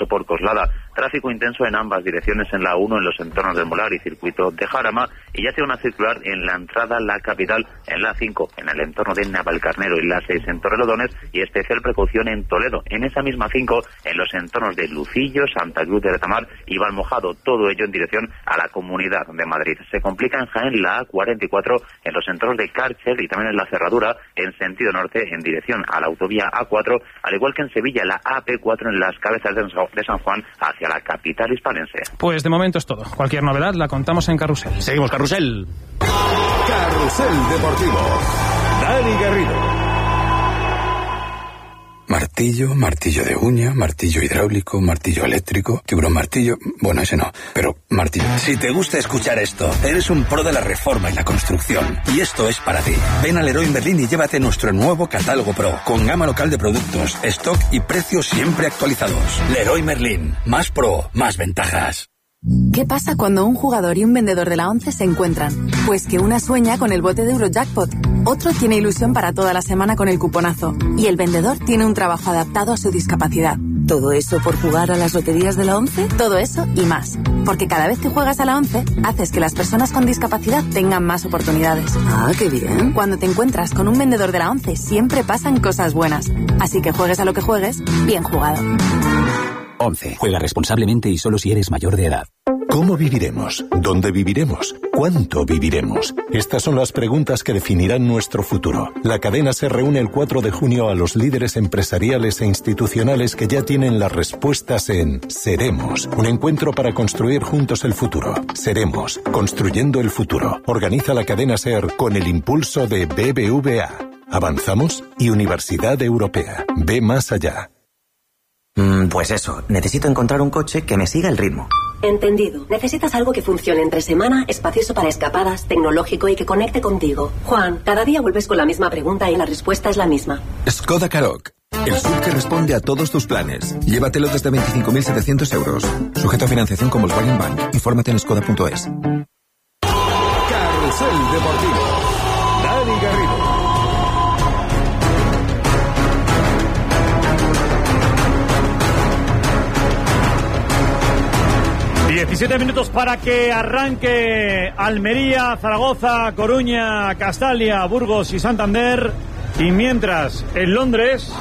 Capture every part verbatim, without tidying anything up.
paso por Coslada. Tráfico intenso en ambas direcciones en la uno en los entornos del Molar y circuito de Jarama, y ya tiene una circular en la entrada a la capital en la cinco, en el entorno de Navalcarnero, y la seis en Torrelodones, y especial precaución en Toledo. En esa misma cinco, en los entornos de Lucillo, Santa Cruz de Retamar y Valmojado, todo ello en dirección a la Comunidad de Madrid. Se complica en Jaén la A cuarenta y cuatro en los entornos de Cárcel y también en la Cerradura en sentido norte en dirección a la autovía A cuatro, al igual que en Sevilla la A P cuatro en las cabezas de San Juan hacia la capital hispalense. Pues de momento es todo. Cualquier novedad la contamos en Carrusel. Seguimos, Carrusel. Carrusel Deportivo. Dani Garrido. Martillo, martillo de uña, martillo hidráulico, martillo eléctrico, tiburón martillo... Bueno, ese no, pero martillo. Si te gusta escuchar esto, eres un pro de la reforma y la construcción. Y esto es para ti. Ven al Leroy Merlin y llévate nuestro nuevo catálogo Pro, con gama local de productos, stock y precios siempre actualizados. Leroy Merlin. Más pro, más ventajas. ¿Qué pasa cuando un jugador y un vendedor de la ONCE se encuentran? Pues que una sueña con el bote de Eurojackpot, otro tiene ilusión para toda la semana con el cuponazo, y el vendedor tiene un trabajo adaptado a su discapacidad. ¿Todo eso por jugar a las loterías de la ONCE? Todo eso y más. Porque cada vez que juegas a la ONCE, haces que las personas con discapacidad tengan más oportunidades. Ah, qué bien. Cuando te encuentras con un vendedor de la ONCE, siempre pasan cosas buenas. Así que juegues a lo que juegues, bien jugado. ONCE. Juega responsablemente y solo si eres mayor de edad. ¿Cómo viviremos? ¿Dónde viviremos? ¿Cuánto viviremos? Estas son las preguntas que definirán nuestro futuro. La cadena se reúne el cuatro de junio a los líderes empresariales e institucionales que ya tienen las respuestas en Seremos, un encuentro para construir juntos el futuro. Seremos, construyendo el futuro. Organiza la cadena SER con el impulso de B B V A. Avanzamos y Universidad Europea. Ve más allá. Mm, pues eso, necesito encontrar un coche que me siga el ritmo. Entendido. Necesitas algo que funcione entre semana, espacioso para escapadas, tecnológico y que conecte contigo. Juan, cada día vuelves con la misma pregunta y la respuesta es la misma. Skoda Karoq. El S U V que responde a todos tus planes. Llévatelo desde veinticinco mil setecientos euros. Sujeto a financiación con Volkswagen Bank. Infórmate en skoda punto es. Carrusel Deportivo. Dani Garrido. diecisiete minutos para que arranque Almería, Zaragoza, Coruña, Castalia, Burgos y Santander. Y mientras en Londres,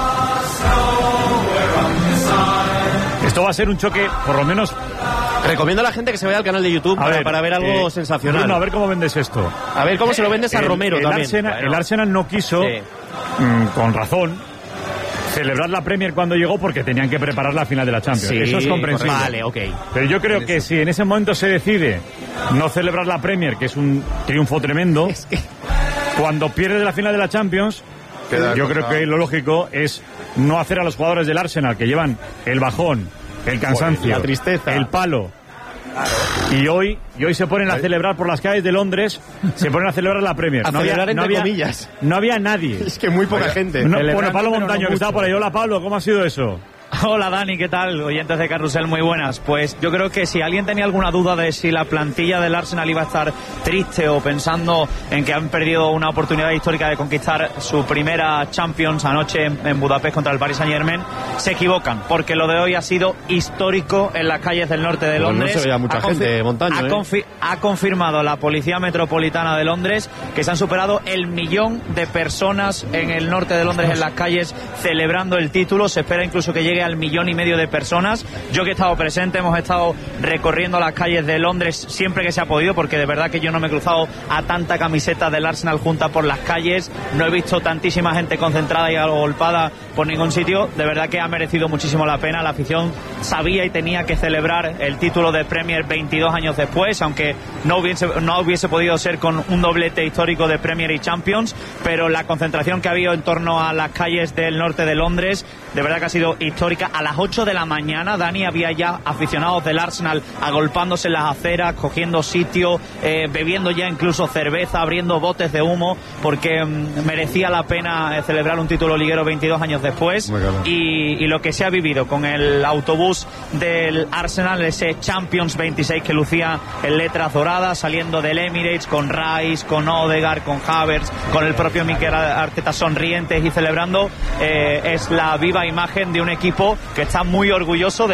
esto va a ser un choque, por lo menos. Recomiendo a la gente que se vaya al canal de YouTube para ver, para ver algo eh, sensacional. Bueno, a ver cómo vendes esto. A ver cómo se lo vendes a el, Romero el también. Arsenal, bueno. El Arsenal no quiso, sí. mmm, con razón, celebrar la Premier cuando llegó porque tenían que preparar la final de la Champions. Sí, eso es comprensible. Vale, ok. Pero yo creo que si en ese momento se decide no celebrar la Premier, que es un triunfo tremendo, es que... cuando pierdes la final de la Champions, Queda yo creo que lo lógico es no hacer a los jugadores del Arsenal que llevan el bajón, el cansancio, la tristeza, el palo. Claro. Y hoy y hoy se ponen a celebrar por las calles de Londres, se ponen a celebrar la Premier. A no celebrar había, entre no había, comillas. No había nadie. Es que muy poca Oiga, gente. No, bueno, Pablo Montaño, no que estaba por ahí. Hola, Pablo, ¿cómo ha sido eso? Hola Dani, ¿qué tal? Oyentes de Carrusel, muy buenas. Pues yo creo que si alguien tenía alguna duda de si la plantilla del Arsenal iba a estar triste o pensando en que han perdido una oportunidad histórica de conquistar su primera Champions anoche en Budapest contra el Paris Saint-Germain, se equivocan, porque lo de hoy ha sido histórico en las calles del norte de Londres. Pues no se veía mucha ha gente, Montaño, ha, ¿eh? confi ha confirmado la Policía Metropolitana de Londres que se han superado el millón de personas en el norte de Londres en las calles celebrando el título. Se espera incluso que llegue al millón y medio de personas. Yo que he estado presente, hemos estado recorriendo las calles de Londres siempre que se ha podido, porque de verdad que yo no me he cruzado a tanta camiseta del Arsenal junta por las calles, no he visto tantísima gente concentrada y agolpada por ningún sitio. De verdad que ha merecido muchísimo la pena. La afición sabía y tenía que celebrar el título de Premier veintidós años después, aunque no hubiese, no hubiese podido ser con un doblete histórico de Premier y Champions, pero la concentración que ha habido en torno a las calles del norte de Londres, de verdad que ha sido histórica. A las ocho de la mañana, Dani, había ya aficionados del Arsenal agolpándose en las aceras, cogiendo sitio, eh, bebiendo ya incluso cerveza, abriendo botes de humo, porque mm, merecía la pena eh, celebrar un título liguero veintidós años después. Y, y lo que se ha vivido con el autobús del Arsenal, ese Champions veintiséis que lucía en letras doradas, saliendo del Emirates con Rice, con Odegaard, con Havertz, con el propio Mikel Arteta sonrientes y celebrando, eh, es la viva imagen de un equipo que está muy orgulloso de